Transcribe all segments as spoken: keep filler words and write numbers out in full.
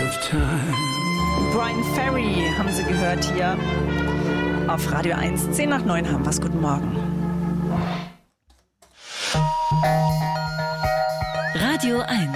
of time. Brian Ferry haben Sie gehört hier auf Radio eins. zehn nach neun haben wir's. Guten Morgen. Radio eins.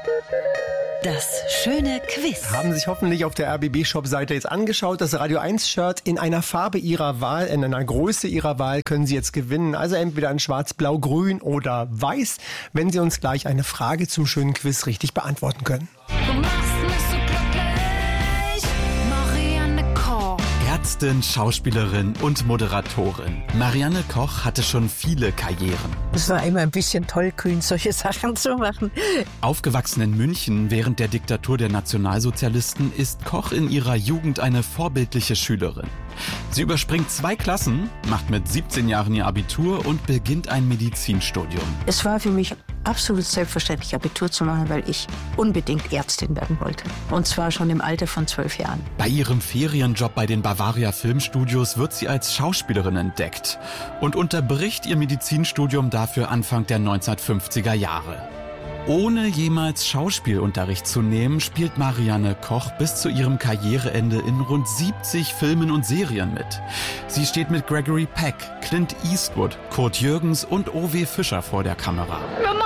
Das schöne Quiz. Haben sich hoffentlich auf der R B B-Shop-Seite jetzt angeschaut. Das Radio eins-Shirt in einer Farbe Ihrer Wahl, in einer Größe Ihrer Wahl können Sie jetzt gewinnen. Also entweder in schwarz, blau, grün oder weiß, wenn Sie uns gleich eine Frage zum schönen Quiz richtig beantworten können. Du machst mich so glücklich, Marianne Koch. Ärztin, Schauspielerin und Moderatorin. Marianne Koch hatte schon viele Karrieren. Es war immer ein bisschen tollkühn, solche Sachen zu machen. Aufgewachsen in München während der Diktatur der Nationalsozialisten ist Koch in ihrer Jugend eine vorbildliche Schülerin. Sie überspringt zwei Klassen, macht mit siebzehn Jahren ihr Abitur und beginnt ein Medizinstudium. Es war für mich absolut selbstverständlich, Abitur zu machen, weil ich unbedingt Ärztin werden wollte. Und zwar schon im Alter von zwölf Jahren. Bei ihrem Ferienjob bei den Bavaria Filmstudios wird sie als Schauspielerin entdeckt und unterbricht ihr Medizinstudium dafür Anfang der neunzehnhundertfünfziger Jahre. Ohne jemals Schauspielunterricht zu nehmen, spielt Marianne Koch bis zu ihrem Karriereende in rund siebzig Filmen und Serien mit. Sie steht mit Gregory Peck, Clint Eastwood, Kurt Jürgens und O W Fischer vor der Kamera. Mama!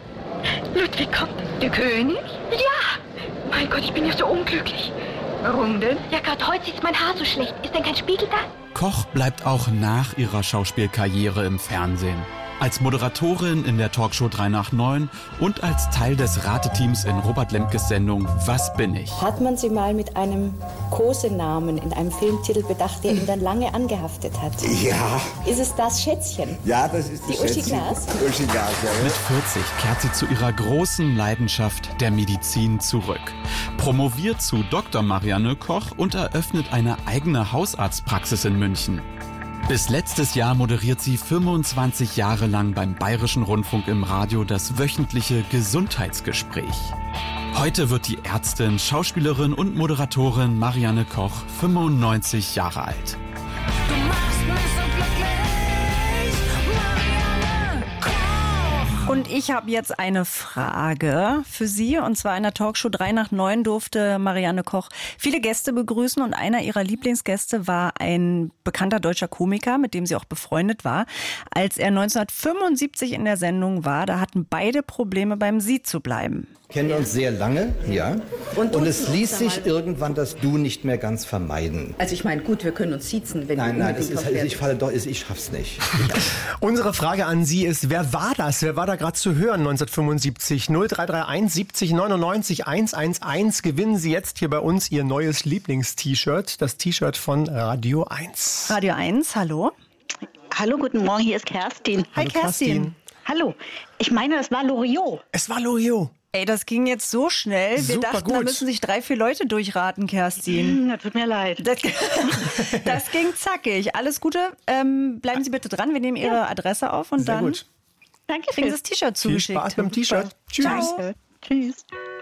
Ludwig kommt. Der König? Ja! Mein Gott, ich bin ja so unglücklich. Warum denn? Ja, gerade heute ist mein Haar so schlecht. Ist denn kein Spiegel da? Koch bleibt auch nach ihrer Schauspielkarriere im Fernsehen. Als Moderatorin in der Talkshow drei nach neun und als Teil des Rateteams in Robert Lemkes Sendung Was bin ich? Hat man sie mal mit einem Kosenamen in einem Filmtitel bedacht, der ihn dann lange angehaftet hat? Ja. Ist es das Schätzchen? Ja, das ist die Uschi Glas. Die Uschi Glas, ja. Mit vierzig kehrt sie zu ihrer großen Leidenschaft der Medizin zurück. Promoviert zu Doktor Marianne Koch und eröffnet eine eigene Hausarztpraxis in München. Bis letztes Jahr moderiert sie fünfundzwanzig Jahre lang beim Bayerischen Rundfunk im Radio das wöchentliche Gesundheitsgespräch. Heute wird die Ärztin, Schauspielerin und Moderatorin Marianne Koch fünfundneunzig Jahre alt. Du machst mich so glücklich, Marianne Koch. Und ich habe jetzt eine Frage für Sie. Und zwar in der Talkshow drei nach neun durfte Marianne Koch viele Gäste begrüßen. Und einer ihrer Lieblingsgäste war ein bekannter deutscher Komiker, mit dem sie auch befreundet war. Als er neunzehnhundertfünfundsiebzig in der Sendung war, da hatten beide Probleme, beim Sie zu bleiben. Kennen uns sehr lange, ja. Und, und es ließ sich irgendwann das Du nicht mehr ganz vermeiden. Also ich meine, gut, wir können uns siezen, wenn Nein, wir nein, es ist, ich falle doch, ich schaff's nicht. Unsere Frage an Sie ist, wer war das? Wer war da gerade zu hören neunzehnhundertfünfundsiebzig? null drei drei eins siebzig neunundneunzig hundertelf. Gewinnen Sie jetzt hier bei uns Ihr neues Lieblings-T-Shirt, das T-Shirt von Radio eins. Radio eins, hallo. Hallo, guten Morgen, hier ist Kerstin. Hi, Hallo, Kerstin. Kerstin. Hallo, ich meine, das war Loriot. Es war Loriot. Ey, das ging jetzt so schnell. Wir Super dachten, gut. da müssen sich drei, vier Leute durchraten, Kerstin. Hm, das tut mir leid. Das, das ging zackig. Alles Gute. Ähm, bleiben Sie bitte dran. Wir nehmen Ihre Adresse auf und Sehr dann gut. Danke kriegen Sie fürs das T-Shirt Viel zugeschickt. Spaß beim T-Shirt. Tschüss. Ciao. Tschüss.